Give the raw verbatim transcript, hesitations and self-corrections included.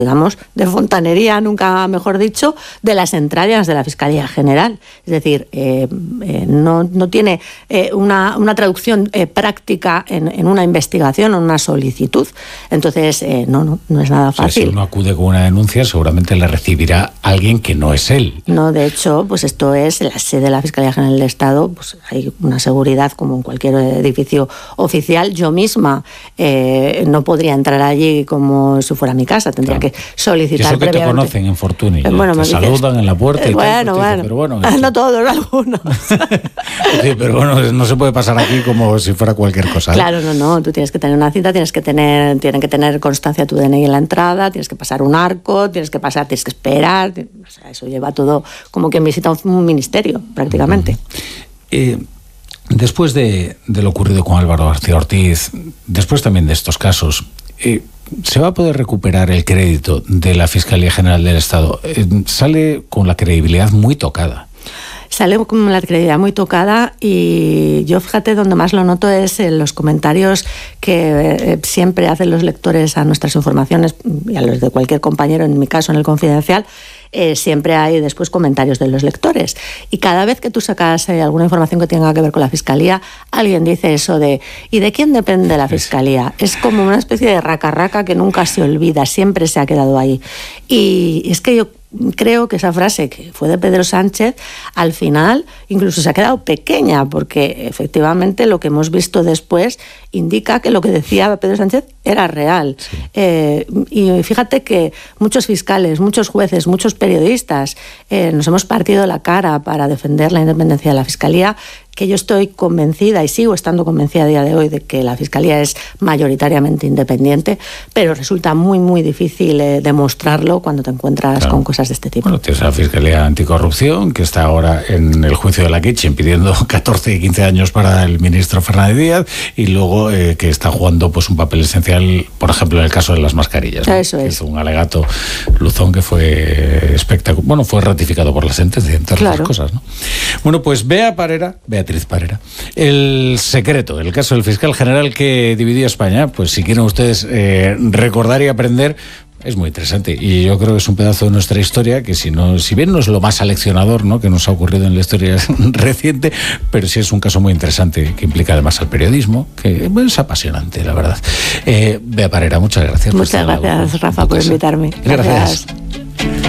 digamos, de fontanería, nunca mejor dicho, de las entrañas de la Fiscalía General. Es decir, eh, eh, no, no tiene eh, una, una traducción eh, práctica en, en una investigación o una solicitud. Entonces, eh, no, no, no es nada fácil. O sea, si uno acude con una denuncia, seguramente le recibirá alguien que no es él. No, de hecho, pues esto es la sede de la Fiscalía General del Estado, pues hay una seguridad como en cualquier edificio oficial. Yo misma eh, no podría entrar allí como si fuera mi casa, tendría claro. que solicitar eso que previamente. Te conocen en Fortuny, eh, bueno, te me saludan dices, en la puerta y bueno, tal, bueno, dices, pero bueno, no todos, algunos. Sí, pero bueno, no se puede pasar aquí como si fuera cualquier cosa, ¿eh? Claro, no, no, tú tienes que tener una cita, tienes que tener, tienen que tener constancia tu D N I en la entrada, tienes que pasar un arco, tienes que pasar, tienes que esperar, o sea, eso lleva todo como quien visita un ministerio, prácticamente. Eh, después de, de lo ocurrido con Álvaro García Ortiz, después también de estos casos, eh, ¿se va a poder recuperar el crédito de la Fiscalía General del Estado? Eh, sale con la credibilidad muy tocada. Sale con la credibilidad muy tocada y yo, fíjate, donde más lo noto es en los comentarios que eh, siempre hacen los lectores a nuestras informaciones y a los de cualquier compañero, en mi caso en el Confidencial. Eh, siempre hay después comentarios de los lectores y cada vez que tú sacas eh, alguna información que tenga que ver con la Fiscalía, alguien dice eso de ¿y de quién depende la Fiscalía? Es como una especie de raca-raca que nunca se olvida, siempre se ha quedado ahí. Y es que yo creo que esa frase que fue de Pedro Sánchez, al final incluso se ha quedado pequeña, porque efectivamente lo que hemos visto después indica que lo que decía Pedro Sánchez era real. Sí. Eh, y fíjate que muchos fiscales, muchos jueces, muchos periodistas eh, nos hemos partido la cara para defender la independencia de la Fiscalía, que yo estoy convencida y sigo estando convencida a día de hoy de que la Fiscalía es mayoritariamente independiente, pero resulta muy, muy difícil eh, demostrarlo cuando te encuentras claro. con cosas de este tipo. Bueno, tienes la Fiscalía Anticorrupción, que está ahora en el juicio de la Kitchen pidiendo catorce y quince años para el ministro Fernández Díaz, y luego eh, que está jugando pues un papel esencial, por ejemplo, en el caso de las mascarillas, ¿no? Eso es. Hizo un alegato Luzón que fue espectacular. Bueno, fue ratificado por la sentencia, entre claro. otras cosas, ¿no? Bueno, pues Bea Parera, Beatriz Parera, El Secreto, el caso del fiscal general que dividió España, pues si quieren ustedes eh, recordar y aprender, es muy interesante y yo creo que es un pedazo de nuestra historia que si no, si bien no es lo más aleccionador, ¿no?, que nos ha ocurrido en la historia reciente, pero sí es un caso muy interesante que implica además al periodismo, que es apasionante, la verdad. Eh, Bea Parera, muchas gracias. Muchas gracias, Rafa, por invitarme. Gracias. gracias.